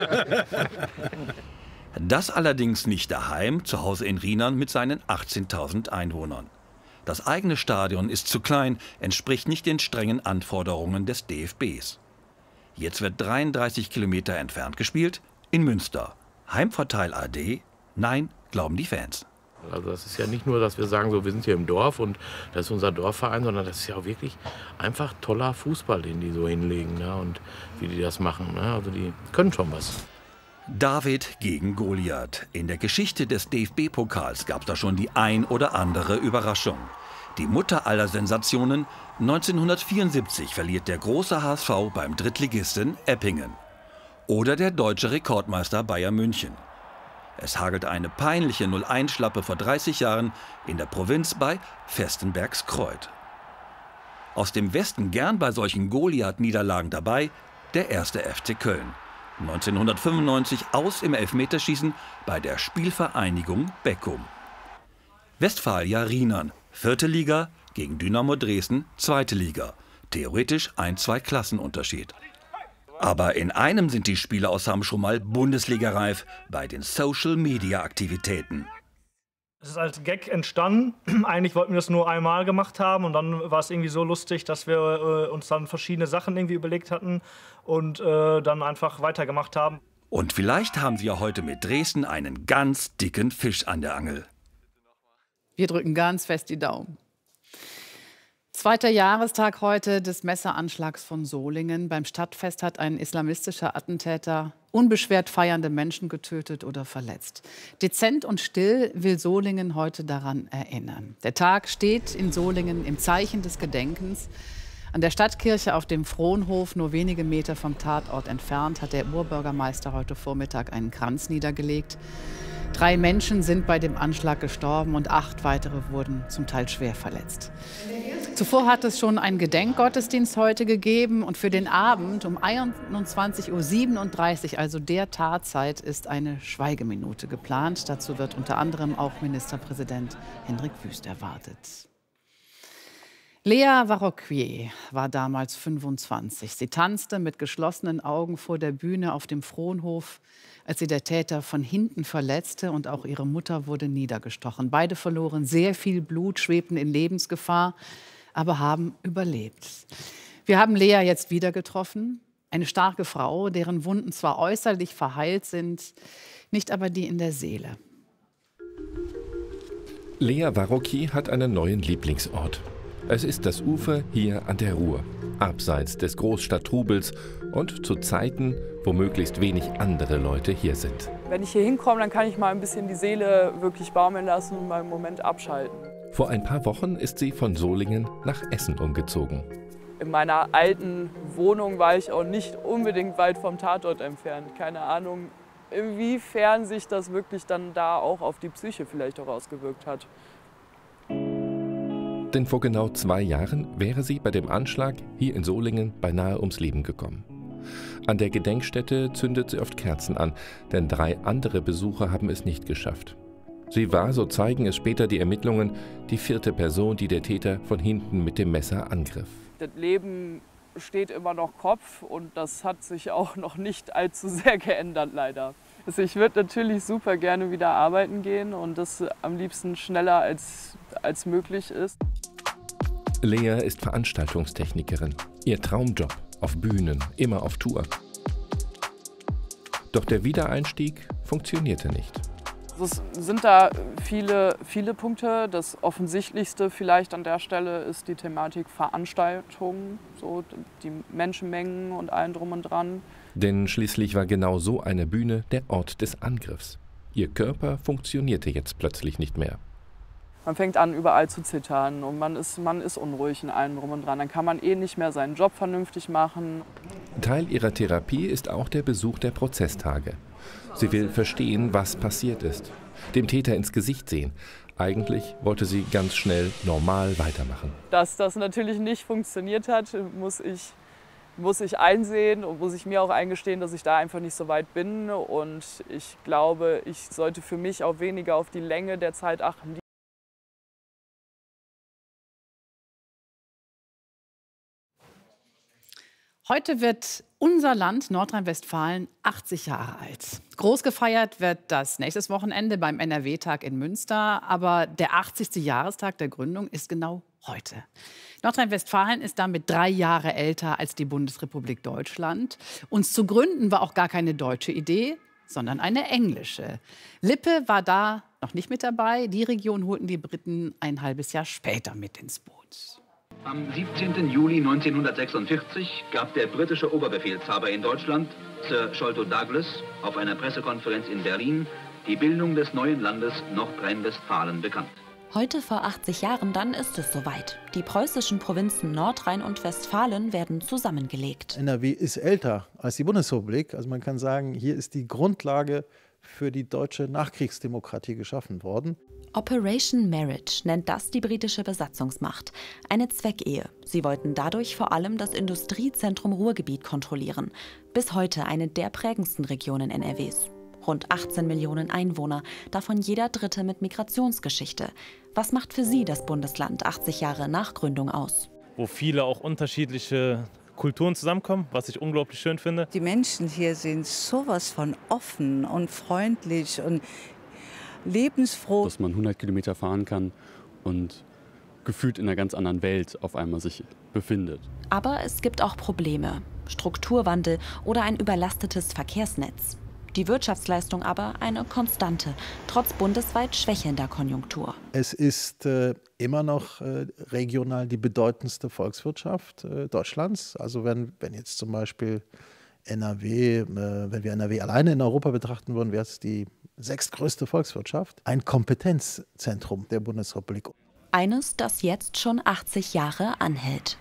Das allerdings nicht daheim, zu Hause in Rheinern mit seinen 18.000 Einwohnern. Das eigene Stadion ist zu klein, entspricht nicht den strengen Anforderungen des DFBs. Jetzt wird 33 Kilometer entfernt gespielt, in Münster. Heimvorteil AD? Nein, glauben die Fans. Also das ist ja nicht nur, dass wir sagen, so, wir sind hier im Dorf und das ist unser Dorfverein, sondern das ist ja auch wirklich einfach toller Fußball, den die so hinlegen, ne? Und wie die das machen. Ne? Also die können schon was. David gegen Goliath. In der Geschichte des DFB-Pokals gab es da schon die ein oder andere Überraschung. Die Mutter aller Sensationen: 1974 verliert der große HSV beim Drittligisten Eppingen. Oder der deutsche Rekordmeister Bayern München. Es hagelt eine peinliche 0-1-Schlappe vor 30 Jahren in der Provinz bei Vestenbergskreuth. Aus dem Westen gern bei solchen Goliath-Niederlagen dabei der 1. FC Köln. 1995 aus im Elfmeterschießen bei der Spielvereinigung Beckum. Westfalia Rheinern, 4. Liga, gegen Dynamo Dresden, 2. Liga. Theoretisch 1-2 Klassenunterschied. Aber in einem sind die Spieler aus Hamm schon mal bundesligareif: bei den Social-Media-Aktivitäten. Es ist als Gag entstanden. Eigentlich wollten wir das nur einmal gemacht haben und dann war es irgendwie so lustig, dass wir uns dann verschiedene Sachen irgendwie überlegt hatten und dann einfach weitergemacht haben. Und vielleicht haben Sie ja heute mit Dresden einen ganz dicken Fisch an der Angel. Wir drücken ganz fest die Daumen. 2. Jahrestag heute des Messeranschlags von Solingen. Beim Stadtfest hat ein islamistischer Attentäter unbeschwert feiernde Menschen getötet oder verletzt. Dezent und still will Solingen heute daran erinnern. Der Tag steht in Solingen im Zeichen des Gedenkens. An der Stadtkirche auf dem Frohnhof, nur wenige Meter vom Tatort entfernt, hat der Urbürgermeister heute Vormittag einen Kranz niedergelegt. 3 Menschen sind bei dem Anschlag gestorben und 8 weitere wurden zum Teil schwer verletzt. Zuvor hat es schon einen Gedenkgottesdienst heute gegeben und für den Abend um 21:37 Uhr, also der Tatzeit, ist eine Schweigeminute geplant. Dazu wird unter anderem auch Ministerpräsident Hendrik Wüst erwartet. Lea Varroquier war damals 25. Sie tanzte mit geschlossenen Augen vor der Bühne auf dem Frohnhof, als sie der Täter von hinten verletzte, und auch ihre Mutter wurde niedergestochen. Beide verloren sehr viel Blut, schwebten in Lebensgefahr, aber haben überlebt. Wir haben Lea jetzt wieder getroffen. Eine starke Frau, deren Wunden zwar äußerlich verheilt sind, nicht aber die in der Seele. Lea Varroquier hat einen neuen Lieblingsort. Es ist das Ufer hier an der Ruhr, abseits des Großstadttrubels und zu Zeiten, wo möglichst wenig andere Leute hier sind. Wenn ich hier hinkomme, dann kann ich mal ein bisschen die Seele wirklich baumeln lassen und mal einen Moment abschalten. Vor ein paar Wochen ist sie von Solingen nach Essen umgezogen. In meiner alten Wohnung war ich auch nicht unbedingt weit vom Tatort entfernt. Keine Ahnung, inwiefern sich das wirklich dann da auch auf die Psyche vielleicht auch ausgewirkt hat. Denn vor genau 2 Jahren wäre sie bei dem Anschlag hier in Solingen beinahe ums Leben gekommen. An der Gedenkstätte zündet sie oft Kerzen an, denn 3 andere Besucher haben es nicht geschafft. Sie war, so zeigen es später die Ermittlungen, die 4. Person, die der Täter von hinten mit dem Messer angriff. Das Leben steht immer noch Kopf und das hat sich auch noch nicht allzu sehr geändert, leider. Also ich würde natürlich super gerne wieder arbeiten gehen und das am liebsten schneller als möglich ist. Lea ist Veranstaltungstechnikerin. Ihr Traumjob: auf Bühnen, immer auf Tour. Doch der Wiedereinstieg funktionierte nicht. Es sind da viele Punkte. Das Offensichtlichste vielleicht an der Stelle ist die Thematik Veranstaltungen, so die Menschenmengen und allem drum und dran. Denn schließlich war genau so eine Bühne der Ort des Angriffs. Ihr Körper funktionierte jetzt plötzlich nicht mehr. Man fängt an, überall zu zittern und man ist unruhig in allem drum und dran. Dann kann man nicht mehr seinen Job vernünftig machen. Teil ihrer Therapie ist auch der Besuch der Prozesstage. Sie will verstehen, was passiert ist, dem Täter ins Gesicht sehen. Eigentlich wollte sie ganz schnell normal weitermachen. Dass das natürlich nicht funktioniert hat, muss ich einsehen und muss ich mir auch eingestehen, dass ich da einfach nicht so weit bin. Und ich glaube, ich sollte für mich auch weniger auf die Länge der Zeit achten. Heute wird unser Land, Nordrhein-Westfalen, 80 Jahre alt. Groß gefeiert wird das nächstes Wochenende beim NRW-Tag in Münster. Aber der 80. Jahrestag der Gründung ist genau heute. Nordrhein-Westfalen ist damit 3 Jahre älter als die Bundesrepublik Deutschland. Uns zu gründen war auch gar keine deutsche Idee, sondern eine englische. Lippe war da noch nicht mit dabei. Die Region holten die Briten ein halbes Jahr später mit ins Boot. Am 17. Juli 1946 gab der britische Oberbefehlshaber in Deutschland, Sir Sholto Douglas, auf einer Pressekonferenz in Berlin die Bildung des neuen Landes Nordrhein-Westfalen bekannt. Heute vor 80 Jahren dann ist es soweit. Die preußischen Provinzen Nordrhein und Westfalen werden zusammengelegt. NRW ist älter als die Bundesrepublik. Also man kann sagen, hier ist die Grundlage für die deutsche Nachkriegsdemokratie geschaffen worden. Operation Marriage nennt das die britische Besatzungsmacht. Eine Zweckehe. Sie wollten dadurch vor allem das Industriezentrum Ruhrgebiet kontrollieren. Bis heute eine der prägendsten Regionen NRWs. Rund 18 Millionen Einwohner, davon jeder Dritte mit Migrationsgeschichte. Was macht für Sie das Bundesland 80 Jahre nach Gründung aus? Wo viele auch unterschiedliche Kulturen zusammenkommen, was ich unglaublich schön finde. Die Menschen hier sind sowas von offen und freundlich und lebensfroh. Dass man 100 Kilometer fahren kann und gefühlt in einer ganz anderen Welt auf einmal sich befindet. Aber es gibt auch Probleme. Strukturwandel oder ein überlastetes Verkehrsnetz. Die Wirtschaftsleistung aber eine Konstante, trotz bundesweit schwächelnder Konjunktur. Es ist immer noch regional die bedeutendste Volkswirtschaft Deutschlands. Also wenn jetzt zum Beispiel NRW, wenn wir NRW alleine in Europa betrachten würden, wäre es die 6. größte Volkswirtschaft. Ein Kompetenzzentrum der Bundesrepublik. Eines, das jetzt schon 80 Jahre anhält.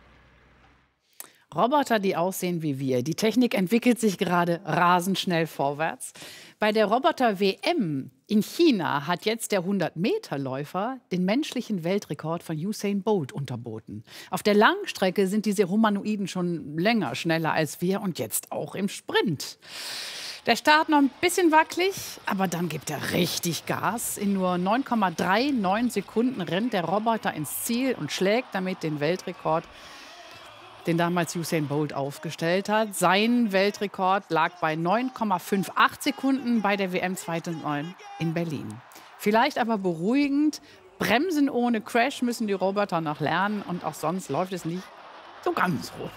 Roboter, die aussehen wie wir. Die Technik entwickelt sich gerade rasend schnell vorwärts. Bei der Roboter-WM in China hat jetzt der 100-Meter-Läufer den menschlichen Weltrekord von Usain Bolt unterboten. Auf der Langstrecke sind diese Humanoiden schon länger schneller als wir und jetzt auch im Sprint. Der Start noch ein bisschen wackelig, aber dann gibt er richtig Gas. In nur 9,39 Sekunden rennt der Roboter ins Ziel und schlägt damit den Weltrekord, den damals Usain Bolt aufgestellt hat. Sein Weltrekord lag bei 9,58 Sekunden bei der WM 2009 in Berlin. Vielleicht aber beruhigend, Bremsen ohne Crash müssen die Roboter noch lernen und auch sonst läuft es nicht so ganz rund.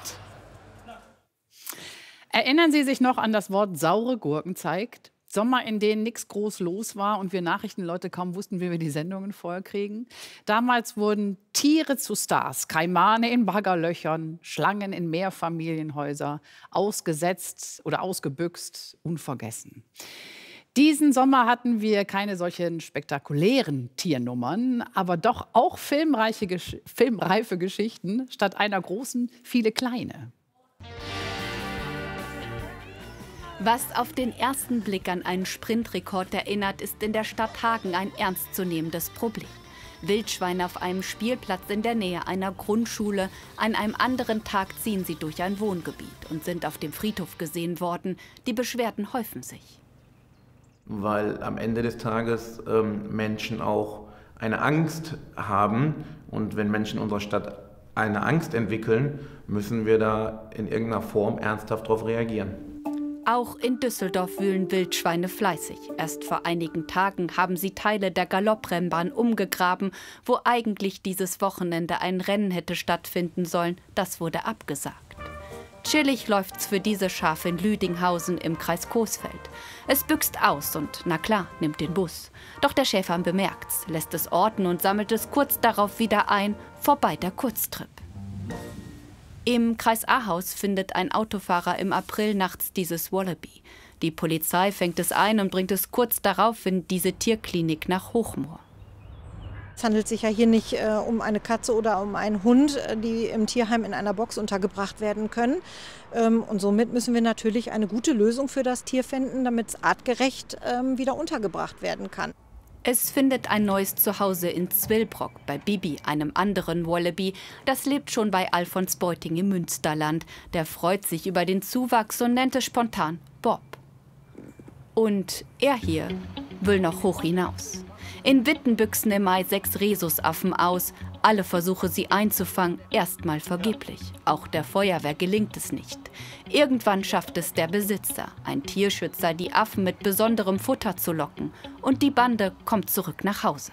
Erinnern Sie sich noch an das Wort saure Gurkenzeit? Sommer, in denen nichts groß los war und wir Nachrichtenleute kaum wussten, wie wir die Sendungen vorher kriegen. Damals wurden Tiere zu Stars, Kaimane in Baggerlöchern, Schlangen in Mehrfamilienhäuser, ausgesetzt oder ausgebüxt, unvergessen. Diesen Sommer hatten wir keine solchen spektakulären Tiernummern, aber doch auch filmreife Geschichten statt einer großen, viele kleine. Was auf den ersten Blick an einen Sprintrekord erinnert, ist in der Stadt Hagen ein ernstzunehmendes Problem. Wildschweine auf einem Spielplatz in der Nähe einer Grundschule. An einem anderen Tag ziehen sie durch ein Wohngebiet und sind auf dem Friedhof gesehen worden. Die Beschwerden häufen sich. Weil am Ende des Tages Menschen auch eine Angst haben. Und wenn Menschen in unserer Stadt eine Angst entwickeln, müssen wir da in irgendeiner Form ernsthaft darauf reagieren. Auch in Düsseldorf wühlen Wildschweine fleißig. Erst vor einigen Tagen haben sie Teile der Galopprennbahn umgegraben, wo eigentlich dieses Wochenende ein Rennen hätte stattfinden sollen. Das wurde abgesagt. Chillig läuft's für diese Schafe in Lüdinghausen im Kreis Coesfeld. Es büxt aus und, na klar, nimmt den Bus. Doch der Schäfer bemerkt's, lässt es orten und sammelt es kurz darauf wieder ein, vorbei der Kurztrip. Im Kreis Ahaus findet ein Autofahrer im April nachts dieses Wallaby. Die Polizei fängt es ein und bringt es kurz darauf in diese Tierklinik nach Hochmoor. Es handelt sich ja hier nicht um eine Katze oder um einen Hund, die im Tierheim in einer Box untergebracht werden können. Und somit müssen wir natürlich eine gute Lösung für das Tier finden, damit es artgerecht wieder untergebracht werden kann. Es findet ein neues Zuhause in Zwillbrock bei Bibi, einem anderen Wallaby. Das lebt schon bei Alfons Beuting im Münsterland. Der freut sich über den Zuwachs und nennt es spontan Bob. Und er hier will noch hoch hinaus. In Wittenbüchsen im Mai 6 Rhesusaffen aus. Alle Versuche, sie einzufangen, erstmal vergeblich. Auch der Feuerwehr gelingt es nicht. Irgendwann schafft es der Besitzer, ein Tierschützer, die Affen mit besonderem Futter zu locken. Und die Bande kommt zurück nach Hause.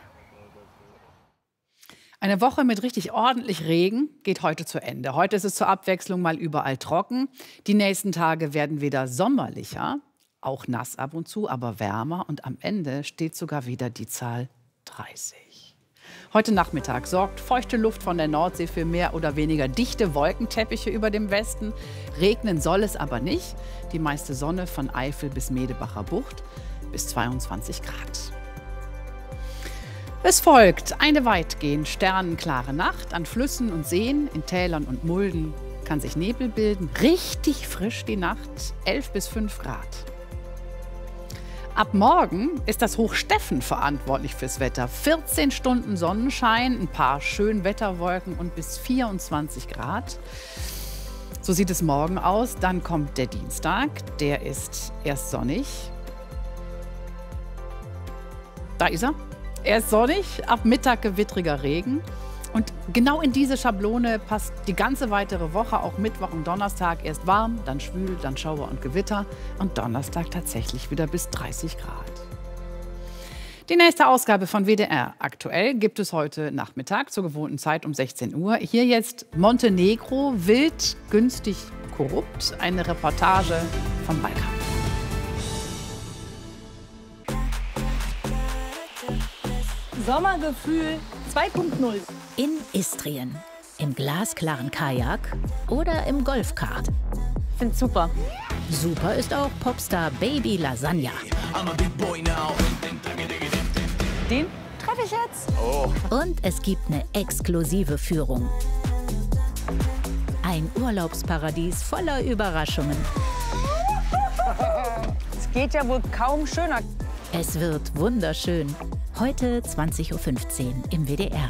Eine Woche mit richtig ordentlich Regen geht heute zu Ende. Heute ist es zur Abwechslung mal überall trocken. Die nächsten Tage werden wieder sommerlicher, auch nass ab und zu, aber wärmer. Und am Ende steht sogar wieder die Zahl 30. Heute Nachmittag sorgt feuchte Luft von der Nordsee für mehr oder weniger dichte Wolkenteppiche über dem Westen. Regnen soll es aber nicht. Die meiste Sonne von Eifel bis Medebacher Bucht bis 22 Grad. Es folgt eine weitgehend sternenklare Nacht. An Flüssen und Seen, in Tälern und Mulden kann sich Nebel bilden. Richtig frisch die Nacht, 11 bis 5 Grad. Ab morgen ist das Hoch Steffen verantwortlich fürs Wetter. 14 Stunden Sonnenschein, ein paar Schönwetterwolken und bis 24 Grad. So sieht es morgen aus. Dann kommt der Dienstag, der ist erst sonnig. Da ist er. Er ist sonnig, ab Mittag gewittriger Regen. Und genau in diese Schablone passt die ganze weitere Woche, auch Mittwoch und Donnerstag. Erst warm, dann schwül, dann Schauer und Gewitter. Und Donnerstag tatsächlich wieder bis 30 Grad. Die nächste Ausgabe von WDR aktuell gibt es heute Nachmittag zur gewohnten Zeit um 16 Uhr. Hier jetzt Montenegro, wild, günstig, korrupt. Eine Reportage vom Balkan. Sommergefühl 2.0. In Istrien. Im glasklaren Kajak oder im Golfkart. Find's super. Super ist auch Popstar Baby Lasagna. Den treffe ich jetzt. Oh. Und es gibt eine exklusive Führung. Ein Urlaubsparadies voller Überraschungen. Es geht ja wohl kaum schöner. Es wird wunderschön. Heute 20:15 Uhr im WDR.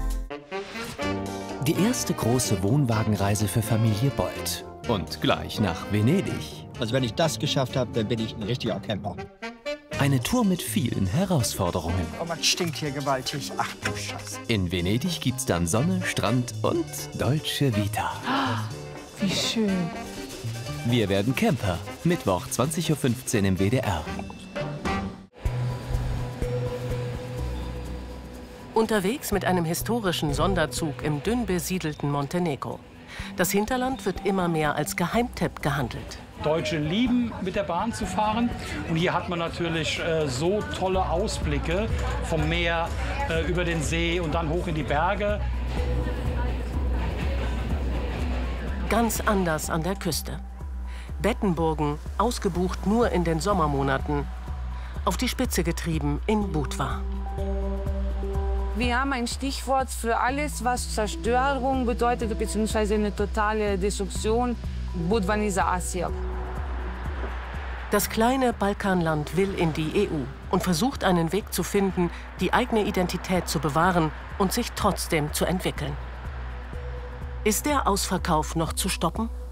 Die erste große Wohnwagenreise für Familie Bold. Und gleich nach Venedig. Also wenn ich das geschafft habe, dann bin ich ein richtiger Camper. Eine Tour mit vielen Herausforderungen. Oh, man stinkt hier gewaltig. Ach du Scheiße. In Venedig gibt's dann Sonne, Strand und Dolce Vita. Oh, wie schön. Wir werden Camper. Mittwoch 20:15 Uhr im WDR. Unterwegs mit einem historischen Sonderzug im dünn besiedelten Montenegro. Das Hinterland wird immer mehr als Geheimtipp gehandelt. Deutsche lieben, mit der Bahn zu fahren. Und hier hat man natürlich so tolle Ausblicke vom Meer über den See und dann hoch in die Berge. Ganz anders an der Küste. Bettenburgen, ausgebucht nur in den Sommermonaten. Auf die Spitze getrieben in Budva. Wir haben ein Stichwort für alles, was Zerstörung bedeutet, beziehungsweise eine totale Destruktion, Budvanica Asia. Das kleine Balkanland will in die EU und versucht einen Weg zu finden, die eigene Identität zu bewahren und sich trotzdem zu entwickeln. Ist der Ausverkauf noch zu stoppen?